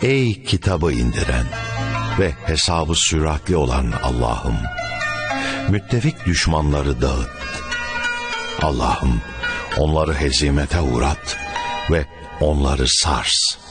Ey kitabı indiren ve hesabı süratli olan Allah'ım, müttefik düşmanları dağıt. Allah'ım, onları hezimete uğrat ve onları sars.